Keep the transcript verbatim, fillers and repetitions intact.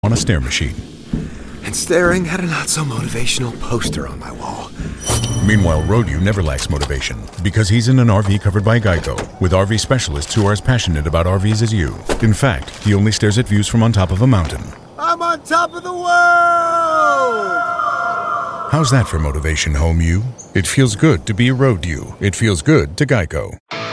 on a stair machine. And staring at a not-so-motivational poster on my wall. Meanwhile, Road-U never lacks motivation because he's in an R V covered by Geico, with R V specialists who are as passionate about R Vs as you. In fact, he only stares at views from on top of a mountain. I'm on top of the world! How's that for motivation, home you? It feels good to be Road-U. It feels good to Geico.